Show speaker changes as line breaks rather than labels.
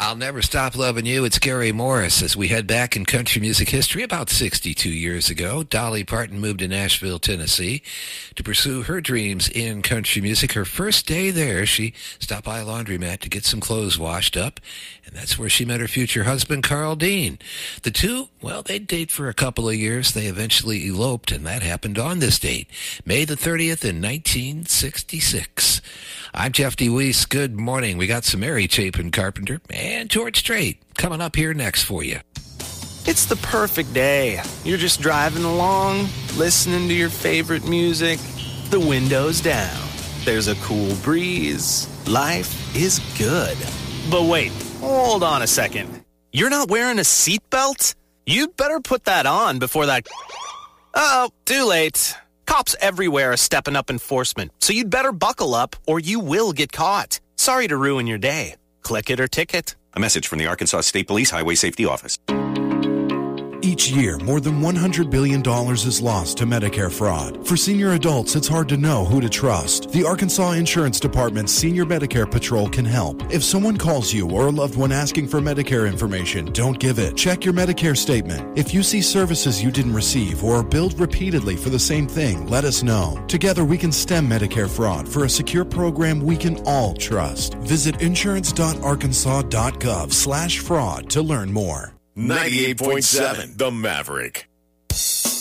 I'll Never Stop Loving You. It's Gary Morris. As we head back in country music history, about 62 years ago, Dolly Parton moved to Nashville, Tennessee to pursue her dreams in country music. Her first day there, she stopped by a laundromat to get some clothes washed up, and that's where she met her future husband, Carl Dean. The two, well, they'd date for a couple of years. They eventually eloped, and that happened on this date, May the 30th in 1966. I'm Jeff DeWeese. Good morning. We got some Mary Chapin Carpenter and George Strait coming up here next for you.
It's the perfect day. You're just driving along, listening to your favorite music. The window's down. There's a cool breeze. Life is good. But wait, hold on a second. You're not wearing a seatbelt? You'd better put that on before that... Uh-oh, too late. Cops everywhere are stepping up enforcement, so you'd better buckle up or you will get caught. Sorry to ruin your day. Click it or ticket.
A message from the Arkansas State Police Highway Safety Office.
Each year, more than $100 billion is lost to Medicare fraud. For senior adults, it's hard to know who to trust. The Arkansas Insurance Department's Senior Medicare Patrol can help. If someone calls you or a loved one asking for Medicare information, don't give it. Check your Medicare statement. If you see services you didn't receive or are billed repeatedly for the same thing, let us know. Together, we can stem Medicare fraud for a secure program we can all trust. Visit insurance.arkansas.gov/fraud to learn more.
98.7 The Maverick.